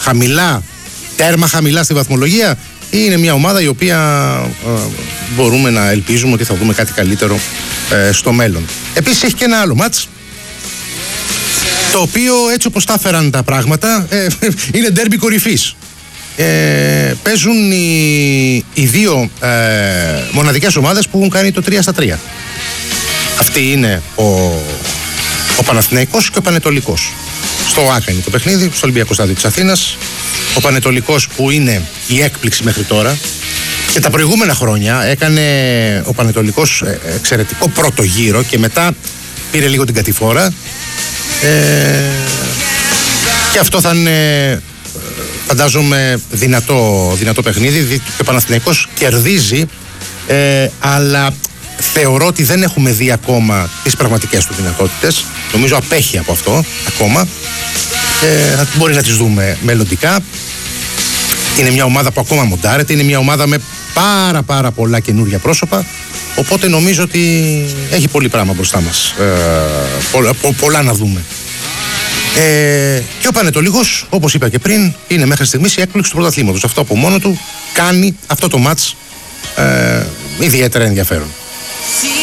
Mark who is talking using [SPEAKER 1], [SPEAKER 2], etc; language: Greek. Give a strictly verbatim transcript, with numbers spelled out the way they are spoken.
[SPEAKER 1] χαμηλά, τέρμα χαμηλά στη βαθμολογία, ή είναι μια ομάδα η οποία ε, μπορούμε να ελπίζουμε ότι θα δούμε κάτι καλύτερο ε, στο μέλλον. Επίσης έχει και ένα άλλο μάτς, το οποίο έτσι όπως τα έφεραν τα πράγματα ε, είναι ντέρμπι κορυφής. Ε, παίζουν οι, οι δύο ε, μοναδικές ομάδες που έχουν κάνει το τρία στα τρία. Αυτή είναι ο, ο Παναθηναϊκός και ο Πανετολικός. Στο ΟΑΚΑ είναι το παιχνίδι, στο Ολυμπιακό Στάδιο της Αθήνας. Ο Πανετολικός, που είναι η έκπληξη μέχρι τώρα, και τα προηγούμενα χρόνια έκανε ο Πανετολικός εξαιρετικό πρώτο γύρο και μετά πήρε λίγο την κατηφόρα. Ε, και αυτό θα είναι, φαντάζομαι, δυνατό, δυνατό παιχνίδι. Και ο Παναθηναϊκός κερδίζει, ε, αλλά θεωρώ ότι δεν έχουμε δει ακόμα τις πραγματικές του δυνατότητες. Νομίζω απέχει από αυτό ακόμα. Ε, μπορεί να τις δούμε μελλοντικά. Είναι μια ομάδα που ακόμα μοντάρεται. Είναι μια ομάδα με πάρα πάρα πολλά καινούργια πρόσωπα. Οπότε νομίζω ότι έχει πολύ πράγμα μπροστά μας. Ε, πο, πο, πολλά να δούμε. Ε, και ο Πανετολικός, όπως είπα και πριν, είναι μέχρι στιγμής η έκπληξη του πρωταθλήματος. Αυτό από μόνο του κάνει αυτό το μάτς ε, ιδιαίτερα ενδιαφέρον.